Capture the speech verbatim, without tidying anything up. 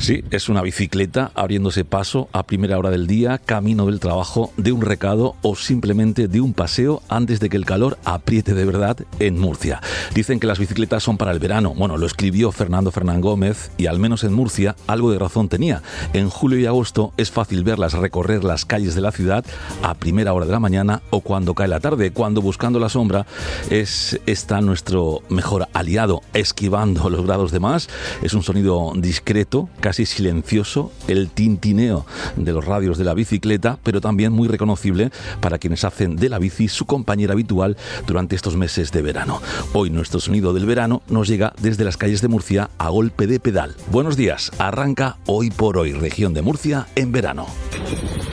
Sí, es una bicicleta abriéndose paso a primera hora del día, camino del trabajo, de un recado o simplemente de un paseo antes de que el calor apriete de verdad en Murcia. Dicen que las bicicletas son para el verano. Bueno, lo escribió Fernando Fernán Gómez y al menos en Murcia algo de razón tenía. En julio y agosto es fácil verlas recorrer las calles de la ciudad a primera hora de la mañana o cuando cae la tarde, cuando buscando la sombra es, está nuestro mejor aliado, esquivando los grados de más. Es un sonido discreto, casi silencioso, el tintineo de los radios de la bicicleta, pero también muy reconocible para quienes hacen de la bici su compañera habitual durante estos meses de verano. Hoy nuestro sonido del verano nos llega desde las calles de Murcia a golpe de pedal. Buenos días, arranca Hoy por Hoy, región de Murcia en verano.